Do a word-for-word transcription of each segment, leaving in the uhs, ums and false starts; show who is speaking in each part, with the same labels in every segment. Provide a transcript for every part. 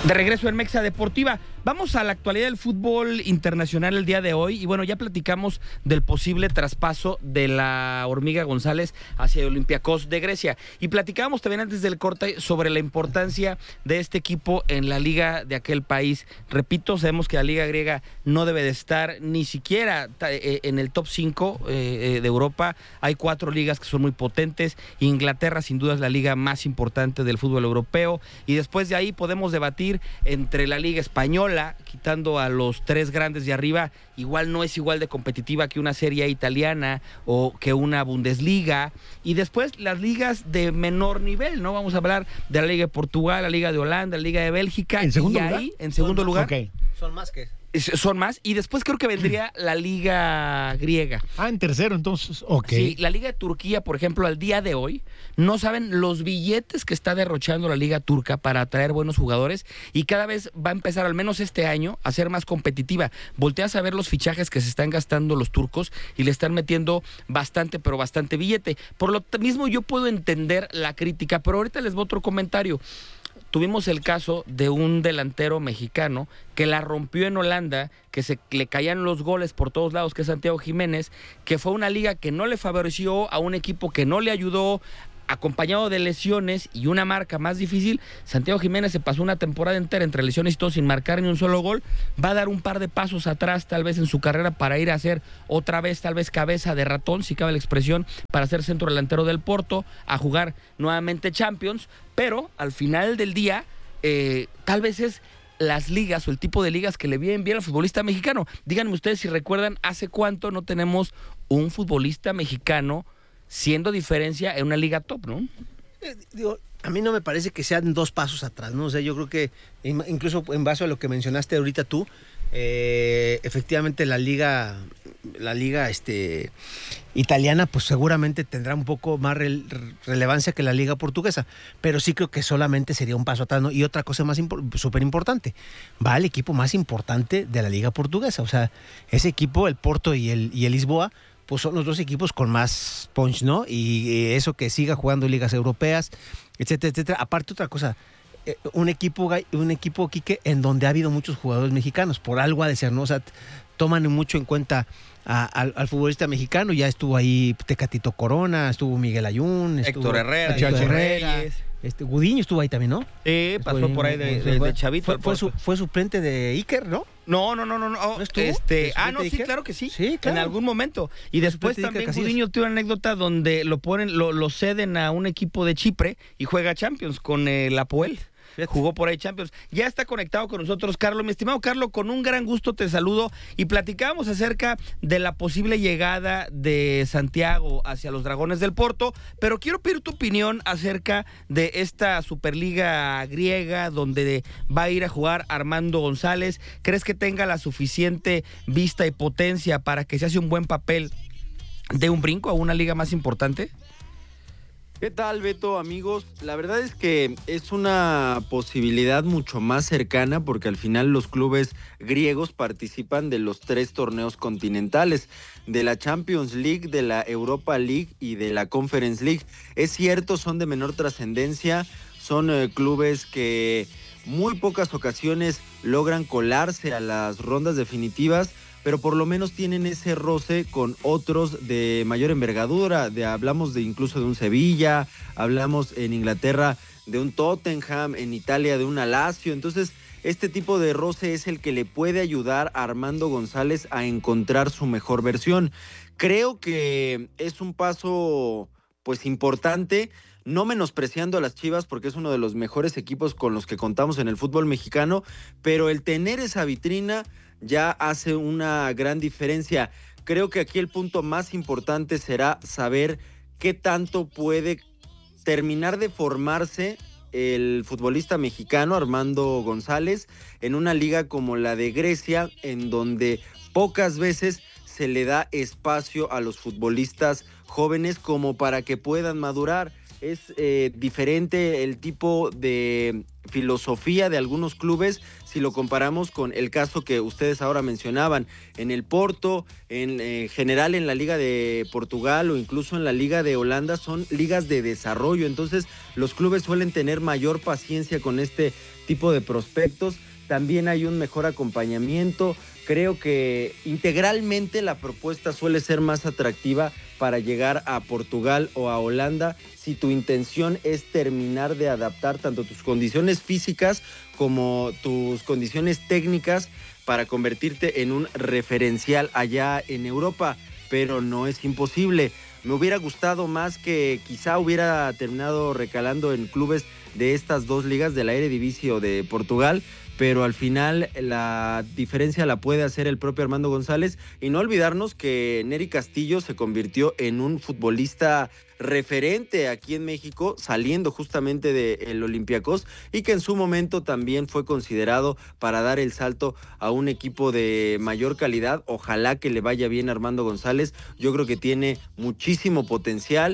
Speaker 1: De regreso en Mexa Deportiva, vamos a la actualidad del fútbol internacional el día de hoy y bueno, ya platicamos del posible traspaso de la Hormiga González hacia Olympiacos de Grecia y platicábamos también antes del corte sobre la importancia de este equipo en la liga de aquel país. Repito, sabemos que la liga griega no debe de estar ni siquiera en el top cinco de Europa. Hay cuatro ligas que son muy potentes. Inglaterra sin duda es la liga más importante del fútbol europeo y después de ahí podemos debatir entre la liga española, quitando a los tres grandes de arriba, igual no es igual de competitiva que una Serie A italiana o que una Bundesliga, y después las ligas de menor nivel, ¿no? Vamos a hablar de la Liga de Portugal, la Liga de Holanda, la Liga de Bélgica,
Speaker 2: ¿En segundo
Speaker 1: y
Speaker 2: lugar?
Speaker 1: ahí, en segundo lugar,
Speaker 2: okay.
Speaker 3: Son más que...
Speaker 1: Son más, y después creo que vendría la Liga griega.
Speaker 2: Ah, en tercero, entonces, ok.
Speaker 1: Sí, la Liga de Turquía, por ejemplo, al día de hoy, no saben los billetes que está derrochando la Liga Turca para atraer buenos jugadores y cada vez va a empezar, al menos este año, a ser más competitiva. Volteas a ver los fichajes que se están gastando los turcos y le están metiendo bastante, pero bastante billete. Por lo mismo yo puedo entender la crítica, pero ahorita les voy a otro comentario. Tuvimos el caso de un delantero mexicano que la rompió en Holanda, que se le caían los goles por todos lados, que es Santiago Jiménez, que fue una liga que no le favoreció, a un equipo que no le ayudó, acompañado de lesiones y una marca más difícil. Santiago Jiménez se pasó una temporada entera entre lesiones y todo sin marcar ni un solo gol. Va a dar un par de pasos atrás tal vez en su carrera para ir a hacer otra vez tal vez cabeza de ratón, si cabe la expresión, para ser centro delantero del Porto, a jugar nuevamente Champions, pero al final del día eh, tal vez es las ligas o el tipo de ligas que le vienen bien al futbolista mexicano. Díganme ustedes si recuerdan hace cuánto no tenemos un futbolista mexicano siendo diferencia en una liga top, ¿no?
Speaker 3: Eh, digo, a mí no me parece que sean dos pasos atrás, ¿no? O sea, yo creo que incluso en base a lo que mencionaste ahorita tú, eh, efectivamente la liga, la liga este, italiana, pues seguramente tendrá un poco más re- relevancia que la liga portuguesa, pero sí creo que solamente sería un paso atrás, ¿no? Y otra cosa más impo- súper importante, va el equipo más importante de la liga portuguesa, o sea, ese equipo, el Porto y el, y el Lisboa, pues son los dos equipos con más punch, ¿no? Y eso que siga jugando ligas europeas, etcétera, etcétera. Aparte otra cosa, eh, un equipo, un equipo, Quique, en donde ha habido muchos jugadores mexicanos, por algo ha de ser, ¿no? O sea, toman mucho en cuenta a, al, al futbolista mexicano, ya estuvo ahí Tecatito Corona, estuvo Miguel Ayun, estuvo
Speaker 1: Héctor Herrera,
Speaker 3: Héctor
Speaker 1: Chacho
Speaker 3: Herrera,
Speaker 1: Reyes.
Speaker 3: Este, Gudiño estuvo ahí también, ¿no?
Speaker 1: Sí, pasó
Speaker 3: Estuvo
Speaker 1: por ahí de, de, de chavito.
Speaker 3: Fue, fue, su, fue suplente de Iker, ¿no?
Speaker 1: No, no, no, no, no.
Speaker 3: ¿No estuvo?
Speaker 1: Este, ah, no, sí,
Speaker 3: Iker?
Speaker 1: claro que sí.
Speaker 3: Sí, claro.
Speaker 1: En algún momento. Y después
Speaker 3: suplente de Iker
Speaker 1: también
Speaker 3: Casillas.
Speaker 1: Gudiño tuvo una anécdota donde lo ponen, lo, lo ceden a un equipo de Chipre y juega Champions con el Apoel. Jugó por ahí Champions. Ya está conectado con nosotros Carlos. Mi estimado Carlos, con un gran gusto te saludo y platicamos acerca de la posible llegada de Santiago hacia los Dragones del Porto, pero quiero pedir tu opinión acerca de esta Superliga griega donde va a ir a jugar Armando González. ¿Crees que tenga la suficiente vista y potencia para que se hace un buen papel de un brinco a una liga más importante?
Speaker 4: ¿Qué tal, Beto, amigos? La verdad es que es una posibilidad mucho más cercana porque al final los clubes griegos participan de los tres torneos continentales, de la Champions League, de la Europa League y de la Conference League. Es cierto, son de menor trascendencia, son eh, clubes que muy pocas ocasiones logran colarse a las rondas definitivas, pero por lo menos tienen ese roce con otros de mayor envergadura. De, hablamos de incluso de un Sevilla, hablamos en Inglaterra de un Tottenham, en Italia de un Lazio. Entonces, este tipo de roce es el que le puede ayudar a Armando González a encontrar su mejor versión. Creo que es un paso, pues, importante, no menospreciando a las Chivas porque es uno de los mejores equipos con los que contamos en el fútbol mexicano, pero el tener esa vitrina ya hace una gran diferencia. Creo que aquí el punto más importante será saber qué tanto puede terminar de formarse el futbolista mexicano Armando González en una liga como la de Grecia, en donde pocas veces se le da espacio a los futbolistas jóvenes como para que puedan madurar. es eh, diferente el tipo de filosofía de algunos clubes si lo comparamos con el caso que ustedes ahora mencionaban. En el Porto, en eh, general en la Liga de Portugal o incluso en la Liga de Holanda son ligas de desarrollo, entonces los clubes suelen tener mayor paciencia con este tipo de prospectos. También hay un mejor acompañamiento. Creo que integralmente la propuesta suele ser más atractiva para llegar a Portugal o a Holanda si tu intención es terminar de adaptar tanto tus condiciones físicas como tus condiciones técnicas para convertirte en un referencial allá en Europa, pero no es imposible. Me hubiera gustado más que quizá hubiera terminado recalando en clubes de estas dos ligas, de la Eredivisie o de Portugal, pero al final la diferencia la puede hacer el propio Armando González. Y no olvidarnos que Nery Castillo se convirtió en un futbolista referente aquí en México, saliendo justamente del Olympiacos, y que en su momento también fue considerado para dar el salto a un equipo de mayor calidad. Ojalá que le vaya bien a Armando González. Yo creo que tiene muchísimo potencial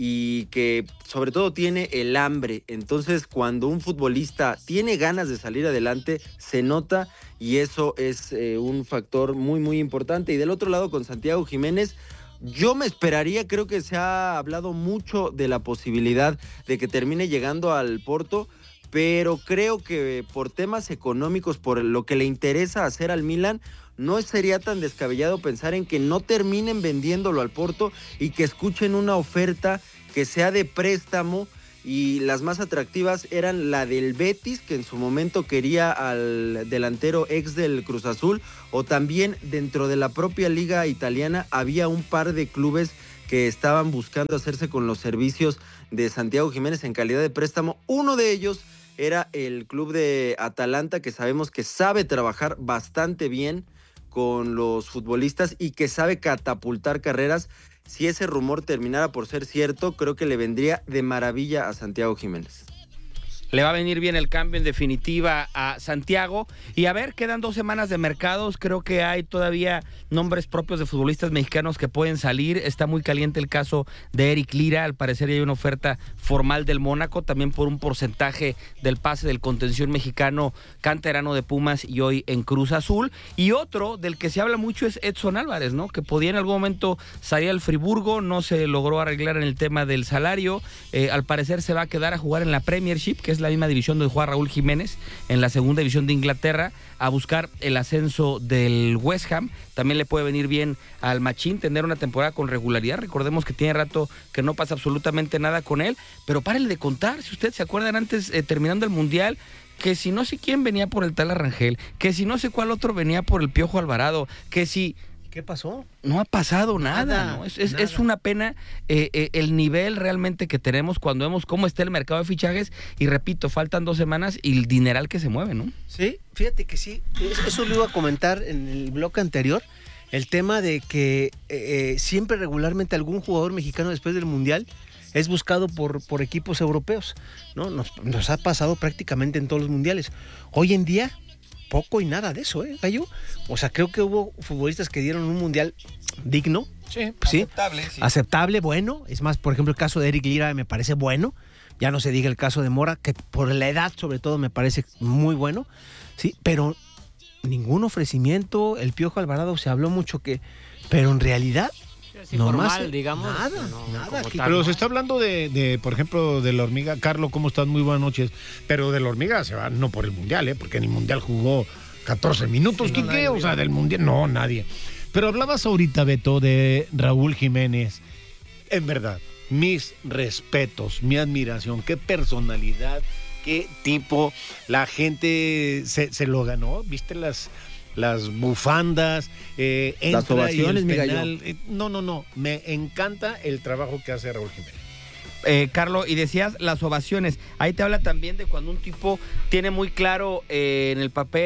Speaker 4: y que sobre todo tiene el hambre. Entonces, cuando un futbolista tiene ganas de salir adelante, se nota, y eso es eh, un factor muy muy importante. Y del otro lado, con Santiago Jiménez, yo me esperaría, creo que se ha hablado mucho de la posibilidad de que termine llegando al Porto, pero creo que por temas económicos, por lo que le interesa hacer al Milan, no sería tan descabellado pensar en que no terminen vendiéndolo al Porto y que escuchen una oferta que sea de préstamo. Y las más atractivas eran la del Betis, que en su momento quería al delantero ex del Cruz Azul, o también dentro de la propia liga italiana había un par de clubes que estaban buscando hacerse con los servicios de Santiago Jiménez en calidad de préstamo. Uno de ellos era el club de Atalanta, que sabemos que sabe trabajar bastante bien con los futbolistas y que sabe catapultar carreras. Si ese rumor terminara por ser cierto, creo que le vendría de maravilla a Santiago Jiménez.
Speaker 1: Le va a venir bien el cambio en definitiva a Santiago. Y a ver, quedan dos semanas de mercados. Creo que hay todavía nombres propios de futbolistas mexicanos que pueden salir. Está muy caliente el caso de Eric Lira. Al parecer ya hay una oferta formal del Mónaco, también por un porcentaje del pase del contención mexicano, canterano de Pumas y hoy en Cruz Azul. Y otro del que se habla mucho es Edson Álvarez, ¿no? Que podía en algún momento salir al Friburgo, no se logró arreglar en el tema del salario. Eh, al parecer se va a quedar a jugar en la Premiership, que es la misma división donde juega Raúl Jiménez, en la segunda división de Inglaterra, a buscar el ascenso del West Ham. También le puede venir bien al Machín tener una temporada con regularidad. Recordemos que tiene rato que no pasa absolutamente nada con él, pero párenle de contar. Si ustedes se acuerdan, antes, eh, terminando el Mundial, que si no sé quién venía por el tal Arrangel, que si no sé cuál otro venía por el Piojo Alvarado, que si...
Speaker 3: ¿Qué pasó?
Speaker 1: No ha pasado nada, nada ¿no? Es, es, nada. es una pena eh, eh, el nivel realmente que tenemos cuando vemos cómo está el mercado de fichajes. Y repito, faltan dos semanas y el dineral que se mueve, ¿no?
Speaker 3: Sí, fíjate que sí. Eso lo iba a comentar en el bloque anterior. El tema de que eh, siempre regularmente algún jugador mexicano después del Mundial es buscado por, por equipos europeos, ¿no? Nos, nos ha pasado prácticamente en todos los mundiales. Hoy en día... poco y nada de eso, ¿eh, Gallo? O sea, creo que hubo futbolistas que dieron un mundial digno.
Speaker 1: Sí,
Speaker 3: ¿sí?
Speaker 1: aceptable. Sí.
Speaker 3: Aceptable, bueno. Es más, por ejemplo, el caso de Eric Lira me parece bueno. Ya no se diga el caso de Mora, que por la edad, sobre todo, me parece muy bueno. Sí, pero ningún ofrecimiento. El Piojo Alvarado se habló mucho que... Pero en realidad...
Speaker 2: Sí, no formal, más, digamos.
Speaker 3: Nada,
Speaker 2: no,
Speaker 3: nada.
Speaker 2: Tal,
Speaker 5: pero
Speaker 2: ¿no?
Speaker 5: se está hablando de, de, por ejemplo, de la Hormiga. Carlos, ¿cómo estás? Muy buenas noches. Pero de la Hormiga se va, no por el Mundial, ¿eh? Porque en el Mundial jugó catorce minutos. Sí, ¿Qué no, qué? O sea, del Mundial, no, nadie. Pero hablabas ahorita, Beto, de Raúl Jiménez. En verdad, mis respetos, mi admiración, qué personalidad, qué tipo. La gente se, se lo ganó, ¿viste las... las bufandas, eh,
Speaker 4: las ovaciones, mi gallo.
Speaker 5: Eh, no, no, no, me encanta el trabajo que hace Raúl Jiménez.
Speaker 1: Eh, Carlos, y decías las ovaciones, ahí te habla también de cuando un tipo tiene muy claro eh, en el papel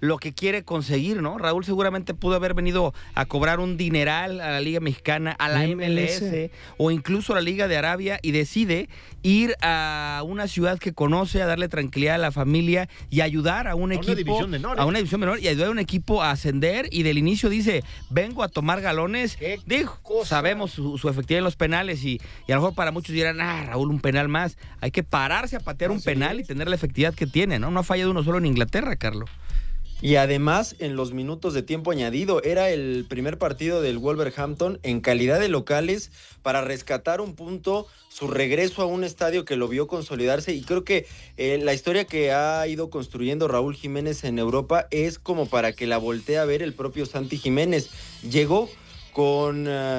Speaker 1: lo que quiere conseguir, ¿no? Raúl seguramente pudo haber venido a cobrar un dineral a la Liga Mexicana, a la M L S o incluso a la Liga de Arabia, y decide ir a una ciudad que conoce, a darle tranquilidad a la familia y ayudar a un
Speaker 5: a
Speaker 1: equipo,
Speaker 5: una división menor, ¿eh?
Speaker 1: a una división menor y ayudar a un equipo a ascender, y del inicio dice, vengo a tomar galones. Dijo, sabemos su, su efectividad en los penales y, y a lo mejor para muchos dirán, ah, Raúl, un penal más. Hay que pararse a patear un penal y tener la efectividad que tiene, ¿no? No ha fallado uno solo en Inglaterra, Carlos.
Speaker 4: Y además, en los minutos de tiempo añadido, era el primer partido del Wolverhampton en calidad de locales para rescatar un punto, su regreso a un estadio que lo vio consolidarse, y creo que eh, la historia que ha ido construyendo Raúl Jiménez en Europa es como para que la voltee a ver el propio Santi Jiménez. Llegó con uh,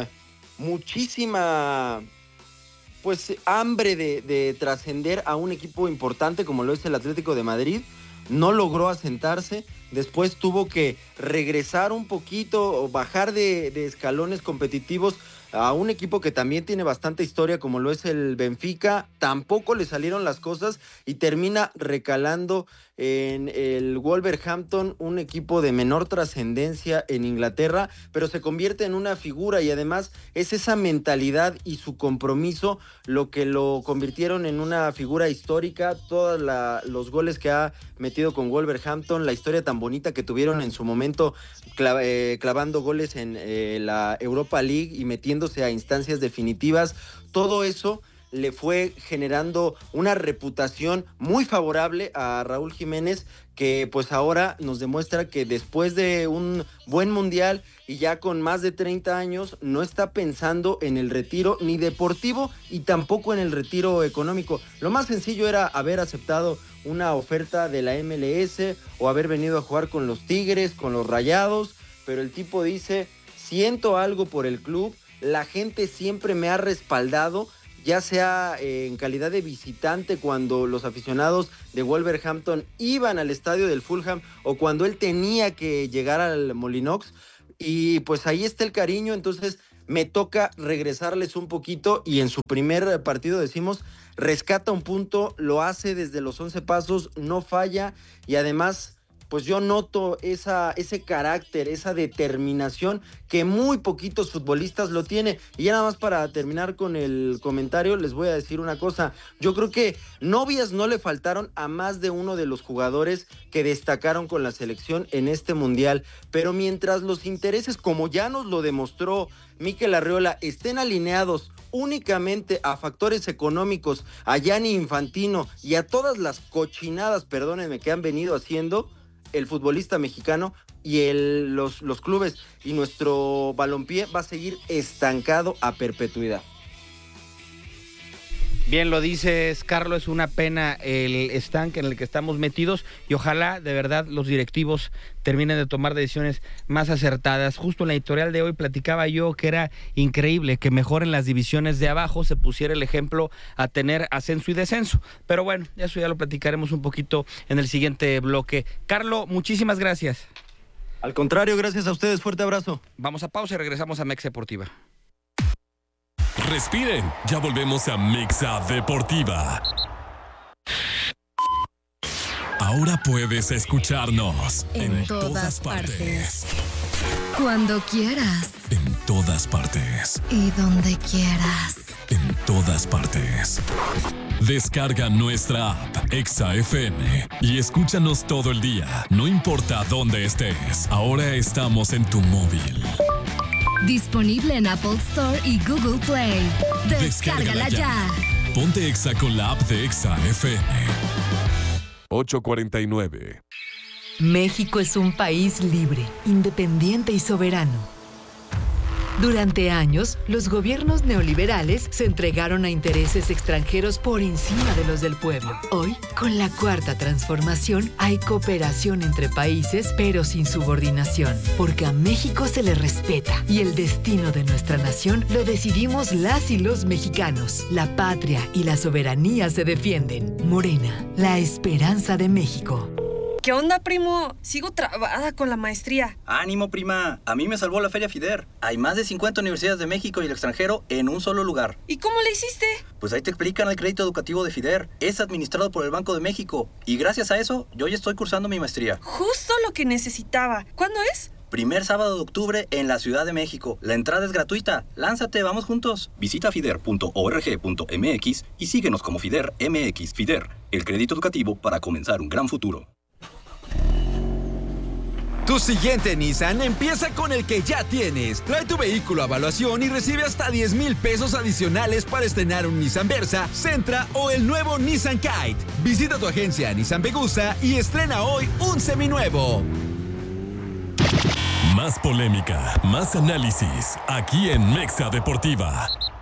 Speaker 4: muchísima pues hambre de, de trascender a un equipo importante como lo es el Atlético de Madrid. No logró asentarse, después tuvo que regresar un poquito o bajar de, de escalones competitivos a un equipo que también tiene bastante historia como lo es el Benfica. Tampoco le salieron las cosas y termina recalando en el Wolverhampton, un equipo de menor trascendencia en Inglaterra, pero se convierte en una figura, y además es esa mentalidad y su compromiso lo que lo convirtieron en una figura histórica. Todos los goles que ha metido con Wolverhampton, la historia tan bonita que tuvieron en su momento clav- eh, clavando goles en eh, la Europa League y metiéndose a instancias definitivas, todo eso le fue generando una reputación muy favorable a Raúl Jiménez, que pues ahora nos demuestra que después de un buen mundial y ya con más de treinta años, no está pensando en el retiro ni deportivo y tampoco en el retiro económico. Lo más sencillo era haber aceptado una oferta de la M L S o haber venido a jugar con los Tigres, con los Rayados, pero el tipo dice, siento algo por el club, la gente siempre me ha respaldado, ya sea en calidad de visitante cuando los aficionados de Wolverhampton iban al estadio del Fulham o cuando él tenía que llegar al Molinox, y pues ahí está el cariño. Entonces me toca regresarles un poquito, y en su primer partido decimos, rescata un punto, lo hace desde los once pasos, no falla, y además pues yo noto esa, ese carácter, esa determinación que muy poquitos futbolistas lo tienen. Y ya nada más para terminar con el comentario, les voy a decir una cosa. Yo creo que novias no le faltaron a más de uno de los jugadores que destacaron con la selección en este mundial. Pero mientras los intereses, como ya nos lo demostró Mikel Arriola, estén alineados únicamente a factores económicos, a Gianni Infantino y a todas las cochinadas, perdónenme, que han venido haciendo el futbolista mexicano y el, los, los clubes y nuestro balompié, va a seguir estancado a perpetuidad.
Speaker 1: Bien lo dices, Carlos, es una pena el estanque en el que estamos metidos, y ojalá de verdad los directivos terminen de tomar decisiones más acertadas. Justo en la editorial de hoy platicaba yo que era increíble que mejor en las divisiones de abajo se pusiera el ejemplo a tener ascenso y descenso. Pero bueno, eso ya lo platicaremos un poquito en el siguiente bloque. Carlos, muchísimas gracias.
Speaker 4: Al contrario, gracias a ustedes, fuerte abrazo.
Speaker 1: Vamos a pausa y regresamos a Mex Deportiva.
Speaker 6: Respiren, ya volvemos a Mexa Deportiva. Ahora puedes escucharnos
Speaker 7: en, en todas, todas partes. partes. Cuando quieras.
Speaker 6: En todas partes.
Speaker 7: Y donde quieras.
Speaker 6: En todas partes. Descarga nuestra app Exa F M y escúchanos todo el día, no importa dónde estés. Ahora estamos en tu móvil.
Speaker 7: Disponible en Apple Store y Google Play. Descárgala, Descárgala ya.
Speaker 6: ya. Ponte Exa con la app de Exa F M. ocho cuarenta y nueve.
Speaker 8: México es un país libre, independiente y soberano. Durante años, los gobiernos neoliberales se entregaron a intereses extranjeros por encima de los del pueblo. Hoy, con la Cuarta Transformación, hay cooperación entre países, pero sin subordinación, porque a México se le respeta y el destino de nuestra nación lo decidimos las y los mexicanos. La patria y la soberanía se defienden. Morena, la esperanza de México.
Speaker 9: ¿Qué onda, primo? Sigo trabada con la maestría.
Speaker 10: ¡Ánimo, prima! A mí me salvó la Feria FIDER. Hay más de cincuenta universidades de México y el extranjero en un solo lugar.
Speaker 9: ¿Y cómo le hiciste?
Speaker 10: Pues ahí te explican el crédito educativo de FIDER. Es administrado por el Banco de México. Y gracias a eso, yo ya estoy cursando mi maestría.
Speaker 9: Justo lo que necesitaba. ¿Cuándo es?
Speaker 10: Primer sábado de octubre en la Ciudad de México. La entrada es gratuita. Lánzate, vamos juntos. Visita fider punto org punto m x y síguenos como FIDER M X. FIDER, el crédito educativo para comenzar un gran futuro.
Speaker 11: Tu siguiente Nissan empieza con el que ya tienes. Trae tu vehículo a evaluación y recibe hasta diez mil pesos adicionales para estrenar un Nissan Versa, Sentra o el nuevo Nissan Kite. Visita tu agencia Nissan Vegusta y estrena hoy un seminuevo.
Speaker 6: Más polémica, más análisis, aquí en Mexa Deportiva.